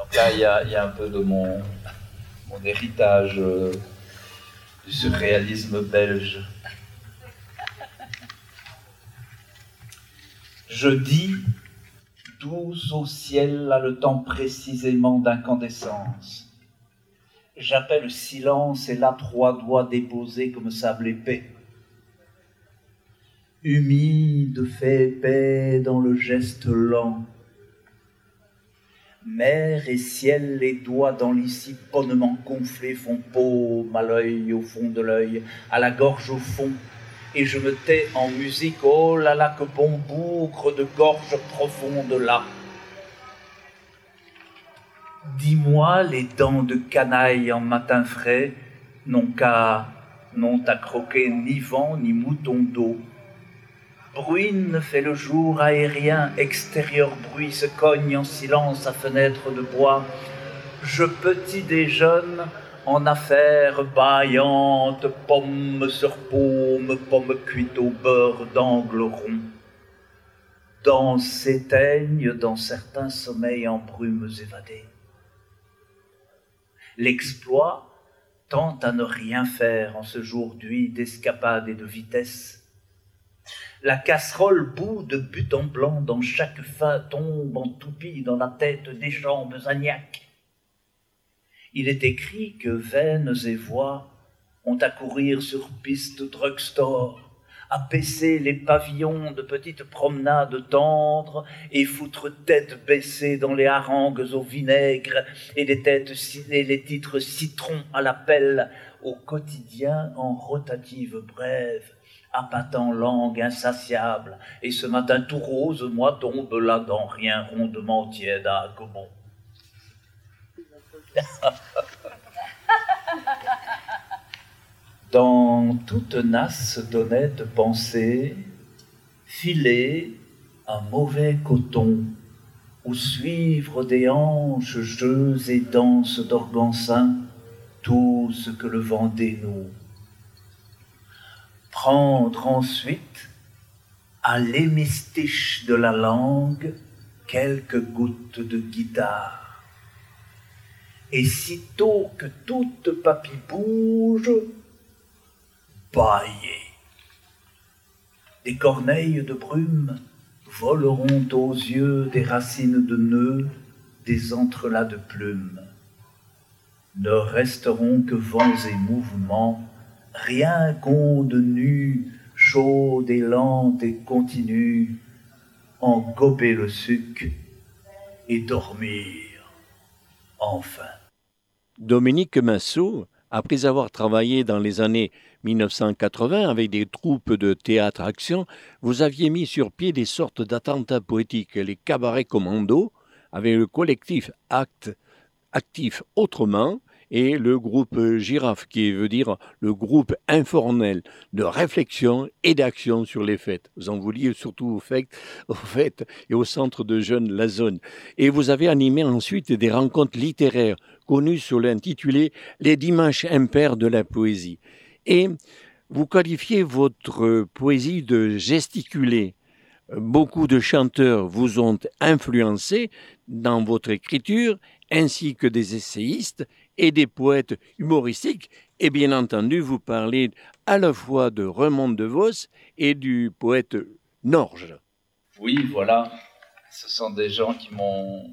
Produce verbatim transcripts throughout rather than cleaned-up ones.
là, il y a, il y a un peu de mon, mon héritage euh, du surréalisme belge. Je dis, d'où au ciel a le temps précisément d'incandescence. J'appelle silence et là trois doigts déposés comme sable épais. Humide fait paix dans le geste lent. Mer et ciel, les doigts dans l'ici bonnement gonflés font paume à l'œil, au fond de l'œil, à la gorge au fond. Et je me tais en musique, oh là là, que bon bougre de gorge profonde là. Dis-moi, les dents de canaille en matin frais n'ont qu'à, n'ont à croquer ni vent ni mouton d'eau. Bruine fait le jour aérien, extérieur bruit se cogne en silence à fenêtre de bois. Je petit déjeune en affaires bâillantes, pomme sur paume, pomme cuite au beurre d'angle rond. Dents s'éteignent dans certains sommeils en brumes évadées. L'exploit tend à ne rien faire en ce jour d'huile, d'escapade et de vitesse. La casserole bout de but en blanc dans chaque fin tombe en toupie dans la tête des jambes agnaques. Il est écrit que veines et voix ont à courir sur piste drugstore, à baisser les pavillons de petites promenades tendres et foutre tête baissée dans les harangues au vinaigre et les, têtes, et les titres citrons à la pelle au quotidien en rotative brève, appâtant langue insatiable, et ce matin tout rose, moi tombe là dans rien rondement tiède à Gaumont. Dans toute nasse d'honnête pensée, filer un mauvais coton, ou suivre des hanches jeux et danses d'organcin, tout ce que le vent dénoue. Prendre ensuite, à l'hémistiche de la langue, quelques gouttes de guitare. Et sitôt que toute papille bouge, bâiller. Des corneilles de brume voleront aux yeux des racines de nœuds, des entrelacs de plumes. Ne resteront que vents et mouvements, rien qu'onde nue, chaude et lente et continue, en gober le suc et dormir, enfin. Dominique Massot, après avoir travaillé dans les années mille neuf cent quatre-vingts avec des troupes de théâtre-action, vous aviez mis sur pied des sortes d'attentats poétiques, les cabarets commandos, avec le collectif Acte, Actif Autrement, et le groupe Girafe, qui veut dire le groupe informel de réflexion et d'action sur les fêtes. Vous en vouliez surtout aux fêtes, aux fêtes et au centre de jeunes La Zone. Et vous avez animé ensuite des rencontres littéraires connues sous l'intitulé « Les dimanches impairs de la poésie ». Et vous qualifiez votre poésie de gesticulée. Beaucoup de chanteurs vous ont influencé dans votre écriture, ainsi que des essayistes et des poètes humoristiques. Et bien entendu, vous parlez à la fois de Raymond DeVos et du poète Norge. Oui, voilà. Ce sont des gens qui m'ont,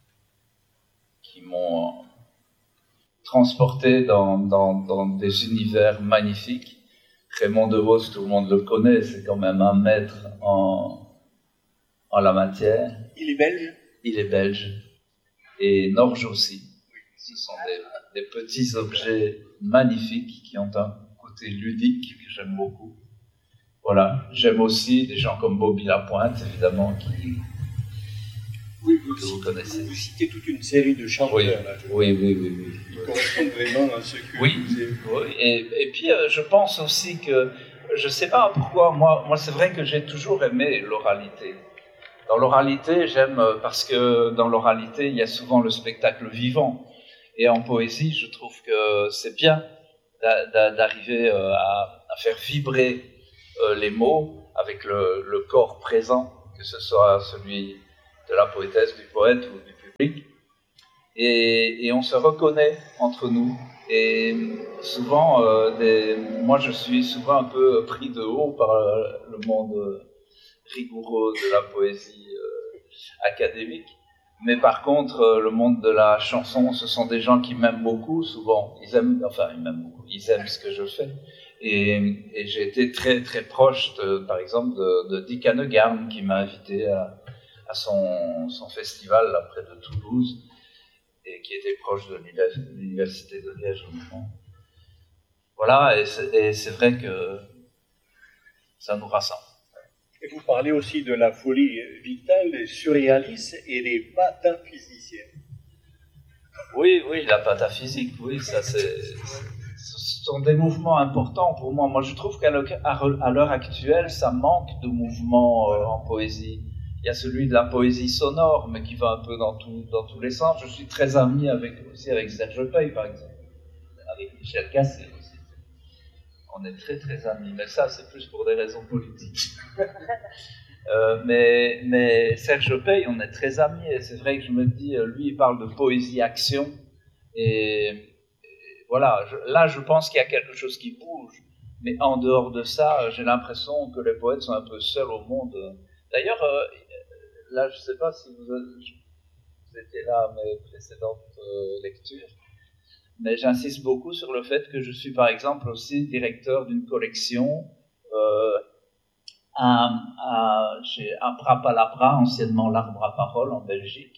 qui m'ont transporté dans, dans, dans des univers magnifiques. Raymond DeVos, tout le monde le connaît, c'est quand même un maître en, en la matière. Il est belge ? Il est belge. Et Norge aussi. Ce sont des, des petits objets magnifiques qui ont un côté ludique que j'aime beaucoup. Voilà. J'aime aussi des gens comme Bobby Lapointe, évidemment, qui, oui, vous que vous connaissez. Vous citez toute une série de chanteurs. Oui, là, oui, oui, oui, oui. Qui correspondent vraiment à ce que oui, vous avez... oui. Et, et puis, euh, je pense aussi que, je ne sais pas pourquoi, moi, moi c'est vrai que j'ai toujours aimé l'oralité. Dans l'oralité, j'aime, parce que dans l'oralité, il y a souvent le spectacle vivant. Et en poésie, je trouve que c'est bien d'arriver à, à faire vibrer les mots avec le, le corps présent, que ce soit celui de la poétesse, du poète ou du public. et, et on se reconnaît entre nous. Et souvent, euh, des, moi je suis souvent un peu pris de haut par euh, le monde rigoureux de la poésie euh, académique. Mais par contre, euh, le monde de la chanson, ce sont des gens qui m'aiment beaucoup, souvent. Ils aiment, enfin, ils m'aiment beaucoup, ils aiment ce que je fais. Et, et j'ai été très très proche, de, par exemple, de, de Dick Annegarn, qui m'a invité à, à son, son festival là, près de Toulouse, et qui était proche de l'université de Liège au moment. Voilà, et c'est, et c'est vrai que ça nous rassemble. Et vous parlez aussi de la folie vitale, des surréalistes et des pataphysiciens. Oui, oui, la pataphysique, oui, ça c'est... Ce sont des mouvements importants pour moi. Moi, je trouve qu'à l'heure actuelle, ça manque de mouvements euh, en poésie. Il y a celui de la poésie sonore, mais qui va un peu dans, tout, dans tous les sens. Je suis très ami avec, aussi avec Serge Pey, par exemple, avec Michel Cassé aussi. On est très très amis, mais ça, c'est plus pour des raisons politiques. euh, mais, mais Serge Pey, on est très amis, et c'est vrai que je me dis, lui, il parle de poésie-action, et... Voilà, je, là je pense qu'il y a quelque chose qui bouge, mais en dehors de ça, j'ai l'impression que les poètes sont un peu seuls au monde. D'ailleurs, euh, là je ne sais pas si vous, vous étiez là à mes précédentes euh, lectures, mais j'insiste beaucoup sur le fait que je suis par exemple aussi directeur d'une collection euh, à, à, chez Abrapalabra, anciennement l'Arbre à Parole en Belgique.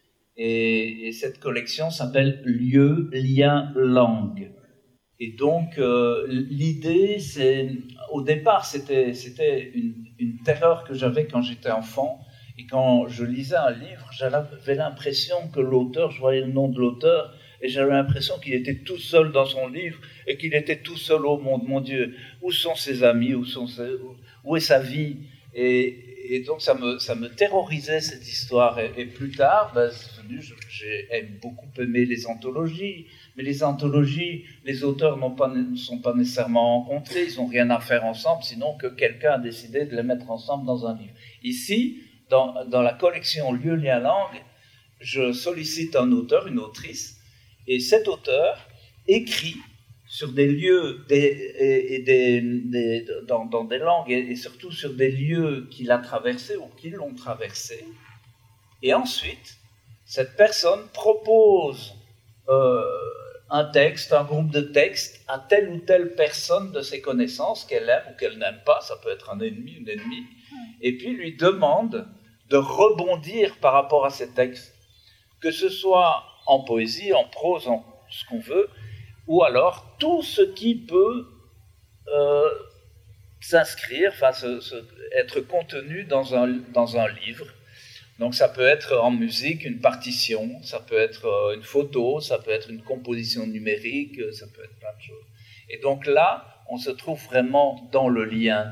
Et, et cette collection s'appelle Lieu, Lien, Langue. Et donc, euh, l'idée, c'est, au départ, c'était, c'était une, une terreur que j'avais quand j'étais enfant. Et quand je lisais un livre, j'avais l'impression que l'auteur, je voyais le nom de l'auteur, et j'avais l'impression qu'il était tout seul dans son livre et qu'il était tout seul au monde. Mon Dieu, où sont ses amis, où, sont ses, où, où est sa vie? Et, et donc, ça me, ça me terrorisait, cette histoire. Et, et plus tard, ben, c'est venu, j'ai beaucoup aimé les anthologies. Mais les anthologies, les auteurs n'ont pas, ne sont pas nécessairement rencontrés, ils n'ont rien à faire ensemble, sinon que quelqu'un a décidé de les mettre ensemble dans un livre. Ici, dans, dans la collection Lieu, Lien, Langue, je sollicite un auteur, une autrice, et cet auteur écrit sur des lieux des, et, et des, des, dans, dans des langues et, et surtout sur des lieux qu'il a traversés ou qui l'ont traversé. Et ensuite, cette personne propose euh, un texte, un groupe de textes à telle ou telle personne de ses connaissances qu'elle aime ou qu'elle n'aime pas, ça peut être un ennemi, une ennemie, et puis lui demande de rebondir par rapport à ces textes, que ce soit en poésie, en prose, en ce qu'on veut, ou alors tout ce qui peut euh, s'inscrire, enfin se, se, être contenu dans un, dans un livre. Donc ça peut être en musique une partition, ça peut être une photo, ça peut être une composition numérique, ça peut être plein de choses. Et donc là, on se trouve vraiment dans le lien.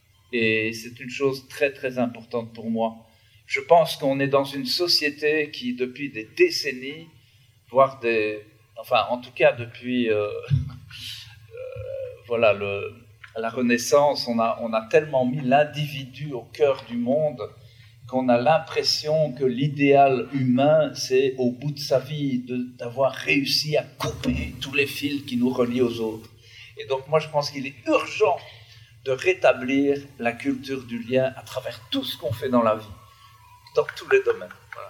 Et c'est une chose très très importante pour moi. Je pense qu'on est dans une société qui, depuis des décennies, voire des... Enfin, en tout cas, depuis euh, euh, voilà, le, la Renaissance, on a, on a tellement mis l'individu au cœur du monde qu'on a l'impression que l'idéal humain, c'est au bout de sa vie de, d'avoir réussi à couper tous les fils qui nous relient aux autres. Et donc moi, je pense qu'il est urgent de rétablir la culture du lien à travers tout ce qu'on fait dans la vie, dans tous les domaines. Voilà.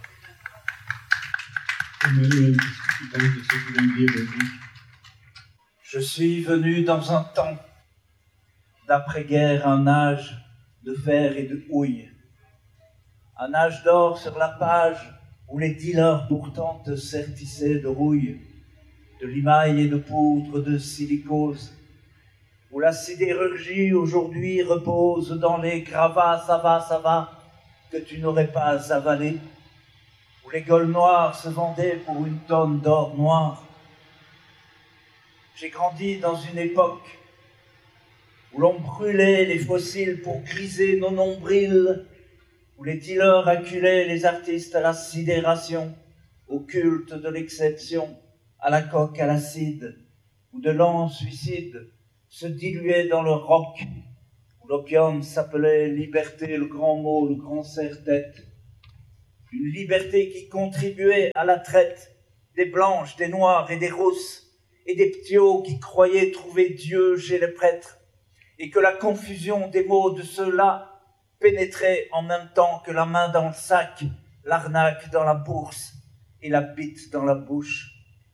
Je suis venu dans un temps d'après-guerre, un âge de fer et de houille. Un âge d'or sur la page où les dealers pourtant te sertissaient de rouille, de limaille et de poudre de silicose, où la sidérurgie aujourd'hui repose dans les gravats ça va, ça va, que tu n'aurais pas avalé, où les gueules noires se vendaient pour une tonne d'or noir. J'ai grandi dans une époque où l'on brûlait les fossiles pour griser nos nombrils, où les dealers acculaient les artistes à la sidération, au culte de l'exception, à la coque à l'acide, où de lents suicides se diluaient dans le roc, où l'opium s'appelait liberté, le grand mot, le grand serre-tête, une liberté qui contribuait à la traite des blanches, des noires et des rousses, et des ptios qui croyaient trouver Dieu chez les prêtres, et que la confusion des mots de ceux-là pénétrait en même temps que la main dans le sac, l'arnaque dans la bourse et la bite dans la bouche.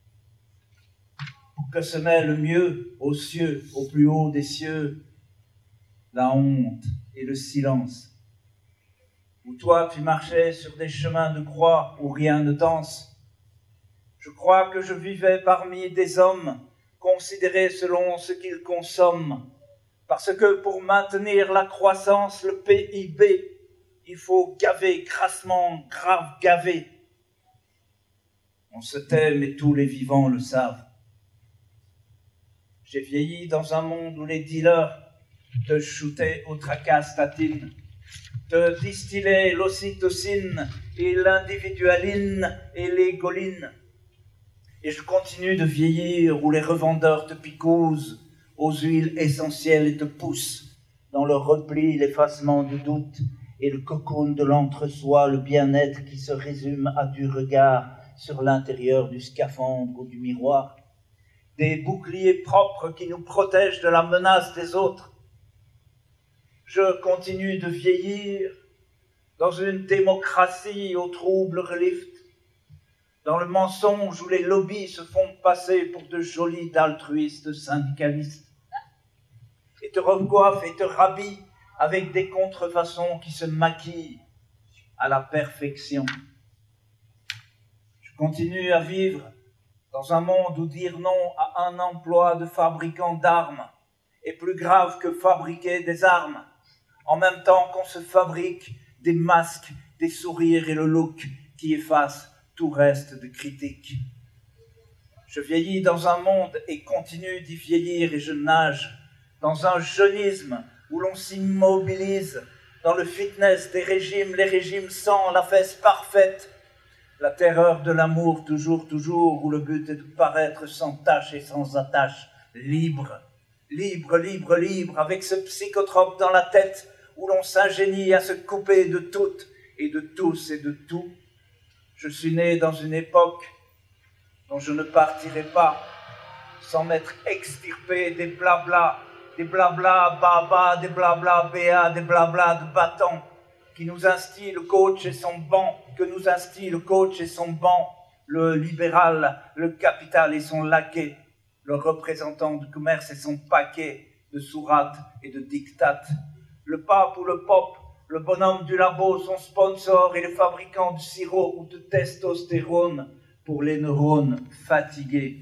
Que se mêle mieux aux cieux, au plus haut des cieux, la honte et le silence. Où toi tu marchais sur des chemins de croix où rien ne danse. Je crois que je vivais parmi des hommes considérés selon ce qu'ils consomment, parce que pour maintenir la croissance, le P I B, il faut gaver, grassement, grave gaver. On se tait, mais tous les vivants le savent. J'ai vieilli dans un monde où les dealers te shootaient au tracas statine, te distillaient l'ocytocine et l'individualine et les golines. Et je continue de vieillir où les revendeurs te picousent aux huiles essentielles et te poussent dans le repli, l'effacement du doute et le cocoon de l'entre-soi, le bien-être qui se résume à du regard sur l'intérieur du scaphandre ou du miroir. Des boucliers propres qui nous protègent de la menace des autres. Je continue de vieillir dans une démocratie au trouble relief, dans le mensonge où les lobbies se font passer pour de jolis altruistes syndicalistes, et te recoiffent et te rhabillent avec des contrefaçons qui se maquillent à la perfection. Je continue à vivre dans un monde où dire non à un emploi de fabricant d'armes est plus grave que fabriquer des armes, en même temps qu'on se fabrique des masques, des sourires et le look qui effacent tout reste de critique. Je vieillis dans un monde et continue d'y vieillir et je nage dans un jeunisme où l'on s'immobilise dans le fitness des régimes, les régimes sans la fesse parfaite, la terreur de l'amour toujours, toujours, où le but est de paraître sans tache et sans attache, libre, libre, libre, libre, avec ce psychotrope dans la tête où l'on s'ingénie à se couper de toutes et de tous et de tout. Je suis né dans une époque dont je ne partirai pas sans m'être extirpé des blabla, des blabla baba, des blabla béa, des blabla de bâton, qui nous instille le coach et son banc, que nous instille le coach et son banc, le libéral, le capital et son laquais, le représentant du commerce et son paquet de sourates et de dictates, le pape ou le pop, le bonhomme du labo, son sponsor et le fabricant de sirop ou de testostérone pour les neurones fatigués.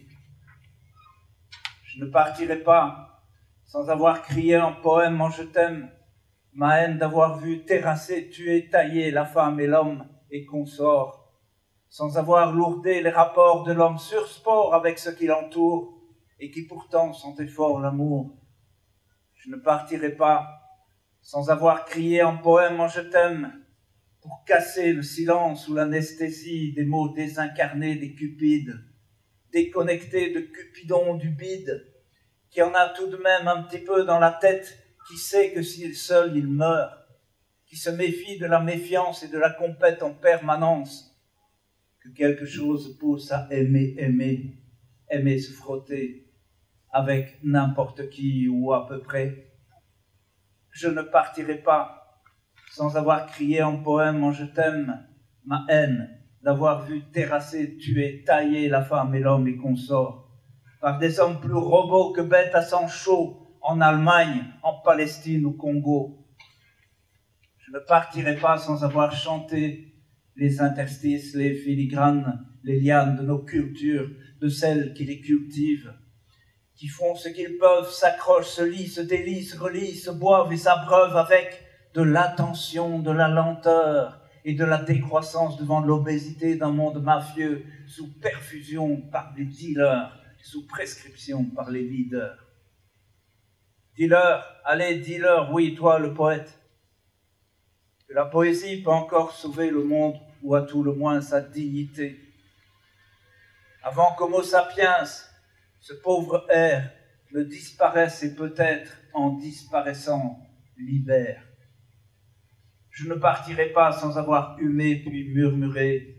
Je ne partirai pas sans avoir crié un poème en je t'aime, ma haine d'avoir vu terrasser, tuer, tailler la femme et l'homme et consort, sans avoir lourdé les rapports de l'homme sur sport avec ce qui l'entoure et qui pourtant sentait fort l'amour. Je ne partirai pas sans avoir crié en poème en je t'aime, pour casser le silence ou l'anesthésie des mots désincarnés des cupides, déconnectés de Cupidon du bide, qui en a tout de même un petit peu dans la tête, qui sait que s'il est seul, il meurt, qui se méfie de la méfiance et de la compète en permanence, que quelque chose pousse à aimer, aimer, aimer se frotter avec n'importe qui ou à peu près. Je ne partirai pas sans avoir crié en poème en je t'aime ma haine d'avoir vu terrasser, tuer, tailler la femme et l'homme et consorts par des hommes plus robots que bêtes à sang chaud en Allemagne, en Palestine, au Congo. Je ne partirai pas sans avoir chanté les interstices, les filigranes, les lianes de nos cultures, de celles qui les cultivent, qui font ce qu'ils peuvent, s'accrochent, se lient, se délient, se relient, se boivent et s'abreuvent avec de l'attention, de la lenteur et de la décroissance devant l'obésité d'un monde mafieux, sous perfusion par les dealers, sous prescription par les leaders. Dealer, allez, dealer, oui, toi le poète, que la poésie peut encore sauver le monde, ou à tout le moins sa dignité. Avant qu'Homo sapiens, ce pauvre air, ne disparaisse et peut-être, en disparaissant, libère. Je ne partirai pas sans avoir humé puis murmuré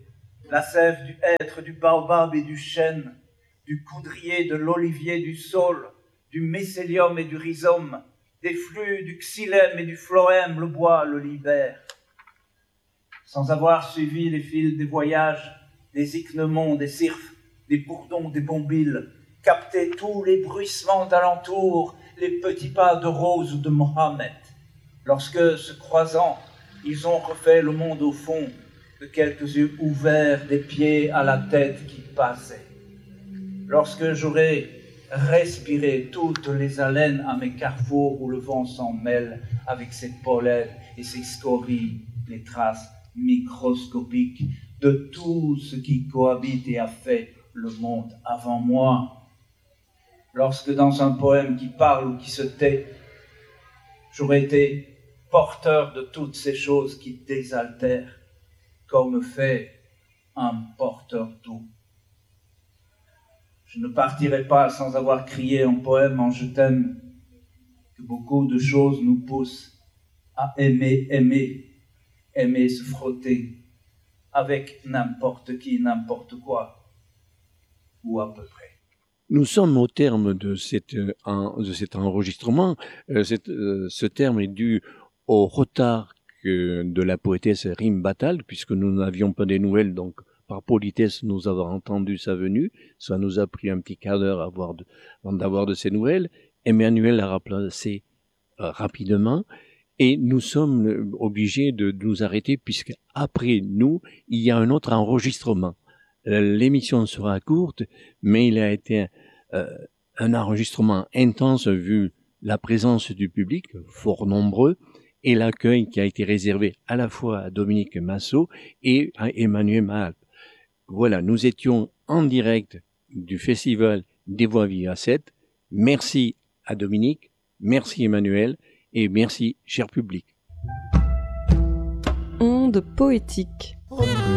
La sève du hêtre, du baobab et du chêne, du coudrier, de l'olivier, du saule, du mycélium et du rhizome, des flux, du xylème et du phloème, le bois le libère. Sans avoir suivi les fils des voyages, des ichneumons, des syrphes, des bourdons, des bombiles, capté tous les bruissements d'alentour, les petits pas de Rose ou de Mohammed. Lorsque, se croisant, ils ont refait le monde au fond, de quelques yeux ouverts, des pieds à la tête qui passaient. Lorsque j'aurai respiré toutes les haleines à mes carrefours où le vent s'en mêle avec ses pollens et ses scories, les traces microscopiques de tout ce qui cohabite et a fait le monde avant moi. Lorsque dans un poème qui parle ou qui se tait, j'aurais été porteur de toutes ces choses qui désaltèrent, comme fait un porteur d'eau. Je ne partirai pas sans avoir crié en poème en je t'aime, que beaucoup de choses nous poussent à aimer, aimer, aimer se frotter avec n'importe qui, n'importe quoi, ou à peu près. Nous sommes au terme de, cette, en, de cet enregistrement. Euh, cette, euh, ce terme est dû au retard que de la poétesse Rim Batal, puisque nous n'avions pas des nouvelles, donc par politesse nous avons entendu sa venue. Ça nous a pris un petit quart d'heure avant d'avoir de ses nouvelles. Emmanuel l'a remplacé euh, rapidement et nous sommes obligés de, de nous arrêter puisque après nous, il y a un autre enregistrement. L'émission sera courte, mais il a été euh, un enregistrement intense vu la présence du public, fort nombreux, et l'accueil qui a été réservé à la fois à Dominique Massot et à Emmanuel Mahalp. Voilà, nous étions en direct du Festival des Voix Vives à Sète. Merci à Dominique, merci Emmanuel, et merci, cher public. Ondes poétiques.